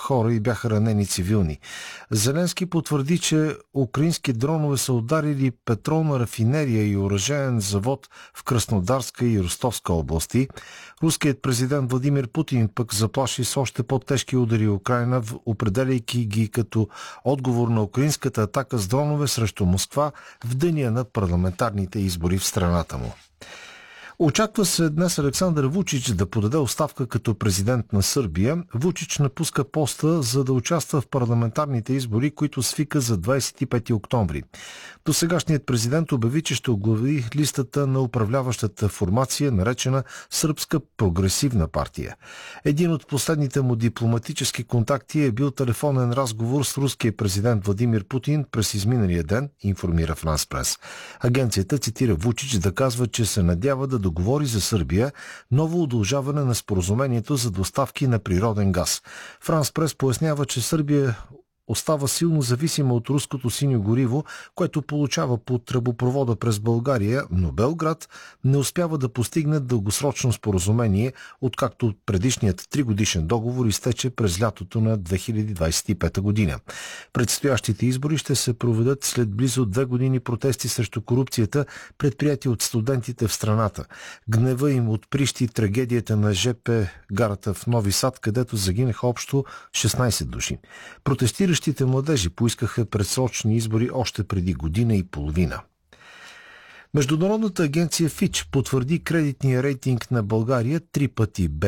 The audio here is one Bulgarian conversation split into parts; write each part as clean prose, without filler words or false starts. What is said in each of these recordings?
хора и бяха ранени цивилни. Зеленски потвърди, че украински дронове са ударили петролна рафинерия и оръжеен завод в Краснодарска и Ростовска области. Руският президент Владимир Путин пък заплаши с още по-тежки удари Украйна, определяйки ги като отговор на украинската атака с дронове срещу Москва в деня на парламентарните избори в страната му. Очаква се днес Александър Вучич да подаде оставка като президент на Сърбия. Вучич напуска поста, за да участва в парламентарните избори, които свика за 25 октомври. Досегашният президент обяви, че ще оглави листата на управляващата формация, наречена Сръбска прогресивна партия. Един от последните му дипломатически контакти е бил телефонен разговор с руския президент Владимир Путин през изминалия ден, информира Франс Прес. Агенцията цитира Вучич да казва, че се надява да договори за Сърбия ново удължаване на споразумението за доставки на природен газ. Франс Прес пояснява, че Сърбия остава силно зависима от руското синьо гориво, което получава по тръбопровода през България, но Белград не успява да постигне дългосрочно споразумение, откакто предишният 3-годишен договор изтече през лятото на 2025 година. Предстоящите избори ще се проведат след близо 2 години протести срещу корупцията, предприятия от студентите в страната. Гнева им отприщи трагедията на ЖП гарата в Нови Сад, където загинаха общо 16 души. Протестиращите младежи поискаха предсрочни избори още преди година и половина. Международната агенция Фич потвърди кредитния рейтинг на България 3 пъти Б+,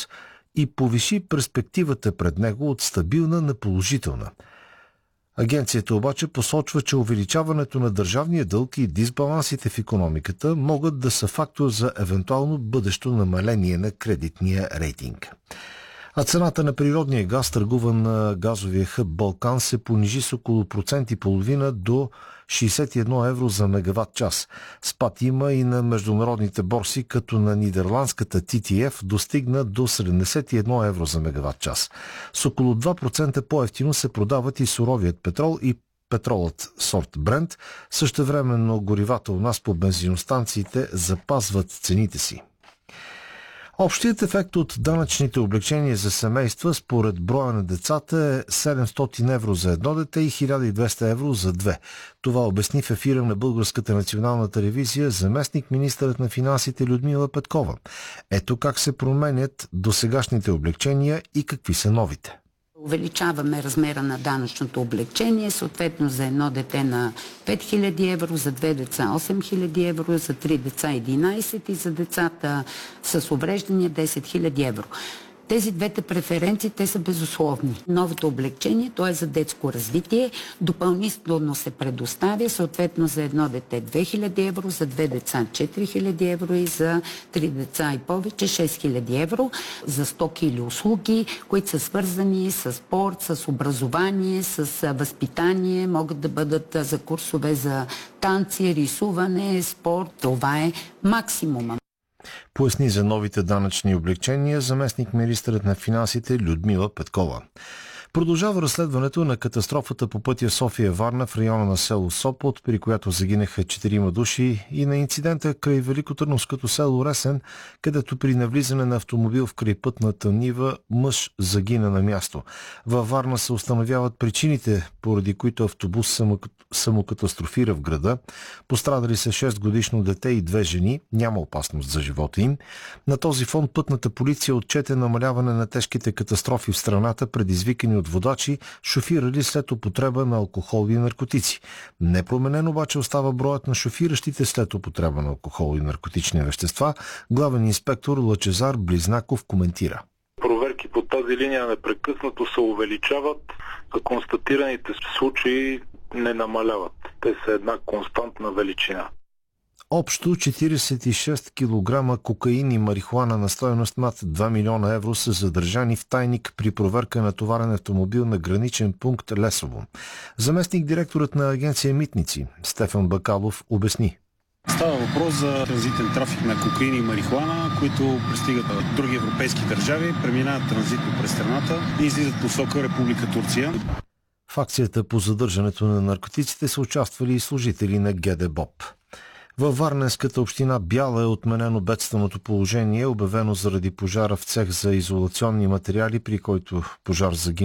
и повиши перспективата пред него от стабилна на положителна. Агенцията обаче посочва, че увеличаването на държавния дълг и дисбалансите в икономиката могат да са фактор за евентуално бъдещо намаление на кредитния рейтинг. А цената на природния газ, търгуван на газовия хъб Балкан, се понижи с около 1,5% до 61 евро за мегаватт час. Спад има и на международните борси, като на нидерландската TTF достигна до 71 евро за мегаватт час. С около 2% по-евтино се продават и суровият петрол и петролът сорт Брент. Същевременно горивата у нас по бензиностанциите запазват цените си. Общият ефект от данъчните облекчения за семейства според броя на децата е 700 евро за едно дете и 1200 евро за две. Това обясни в ефира на Българската национална телевизия заместник министърът на финансите Людмила Петкова. Ето как се променят досегашните облекчения и какви са новите. Увеличаваме размера на данъчното облекчение, съответно за едно дете на 5000 евро, за две деца 8000 евро, за три деца 11 и за децата с увреждания 10 000 евро. Тези двете преференции, те са безусловни. Новото облекчение, то е за детско развитие, допълнително се предоставя, съответно за едно дете 2000 евро, за две деца 4000 евро и за три деца и повече 6000 евро за стоки или услуги, които са свързани с спорт, с образование, с възпитание, могат да бъдат за курсове за танци, рисуване, спорт. Това е максимума. Поясни за новите данъчни облекчения заместник министърът на финансите Людмила Петкова. Продължава разследването на катастрофата по пътя София-Варна в района на село Сопот, при която загинаха 4 души, и на инцидента край великотърновското село Ресен, където при навлизане на автомобил в крайпътната нива мъж загина на място. Във Варна се установяват причините, поради които автобус самокатастрофира в града. Пострадали са 6-годишно дете и 2 жени. Няма опасност за живота им. На този фон пътната полиция отчете намаляване на тежките катастрофи в страната, предизвикани от водачи, шофирали след употреба на алкохол и наркотици. Непроменен обаче остава броят на шофиращите след употреба на алкохол и наркотични вещества. Главен инспектор Лъчезар Близнаков коментира. Проверки по тази линия непрекъснато се увеличават, а констатираните случаи не намаляват. Те са една константна величина. Общо 46 кг кокаин и марихуана на стойност над 2 милиона евро са задържани в тайник при проверка на товарен автомобил на граничен пункт Лесово. Заместник директорът на агенция Митници Стефан Бакалов обясни. Става въпрос за транзитен трафик на кокаин и марихуана, които пристигат от други европейски държави, преминават транзитно през страната и излизат по посока Република Турция. В акцията по задържането на наркотиците са участвали и служители на ГДБОП. Във Варненската община Бяла е отменено бедственото положение, обявено заради пожара в цех за изолационни материали, при който пожар загина